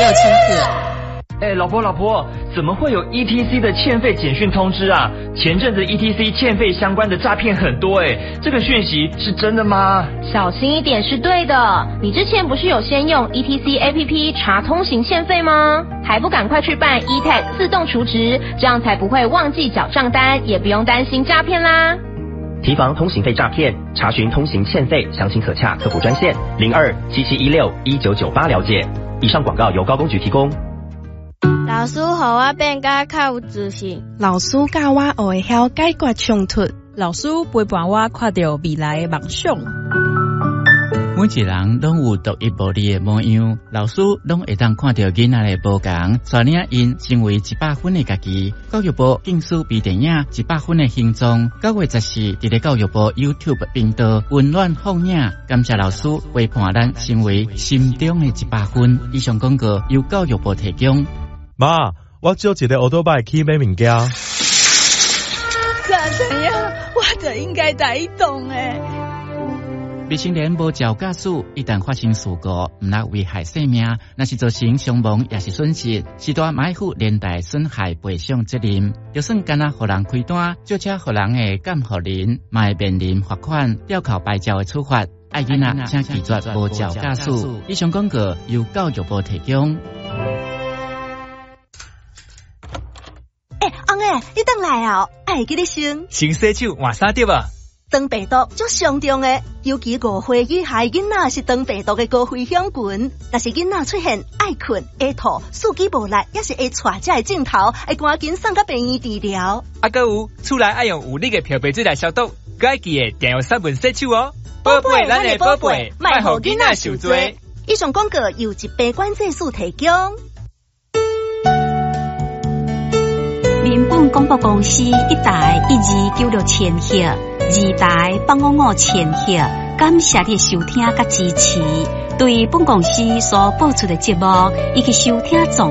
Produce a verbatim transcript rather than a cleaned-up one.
千赫。 哎，老婆老婆，怎么会有 E T C 的欠费简讯通知啊？前阵子 E T C 欠费相关的诈骗很多哎，这个讯息是真的吗？ 小心一点是对的。你之前不是有先用 E T C A P P 查通行欠费吗？还不赶快去办 E T A G 自动储值，这样才不会忘记缴账单，也不用担心诈骗啦。 提防通行费诈骗，查询通行欠费，详情可洽客服专线零二七七一六一九九八了解。以上广告由高工局提供。 老师，互我变甲较有自信。 老师教我学会晓解决冲突。 老师陪伴我看到未来的梦想。 每一人拢有独一无二的模样，老师拢会当看到囡仔的不同，带领因成为一百分的家己。教育部竞速微电影《一百分的形状》，九月十四伫咧教育部 YouTube 频道温暖放映。感谢老师陪伴咱成为心中的一百分。以上广告由教育部提供。 妈，我借一个奥多拜去买物件。 怎怎样？我就应该带伊动诶。 未成年无照驾驶，一旦发生事故，毋若危害生命，若是造成伤亡也是损失，是大买负连带损害赔偿责任。就算干那互人开单，借车互人的监护人，嘛会面临罚款、吊扣牌照的处罚。爱囡仔请记住无照驾驶。以上广告由教育部提供。 哎，翁诶，你等来啊！爱记你先。 先洗手换衫对吧？ 肠病毒足上重诶，尤其五岁以下囡仔是肠病毒的高危险群。若是囡仔出现爱困、会吐、四肢无力，也是会带这个镜头，会赶紧送到病院治疗。 啊，搁有厝内爱用有力的漂白水来消毒，该记得定用三分洗手哦。宝贝，咱的宝贝，卖互囡仔受罪。 以上广告由一百管制署提供。 民本广播公司一台一二九六千赫，二台八五五千赫，感谢你的收听甲支持。对本公司所播出的节目，以及收听总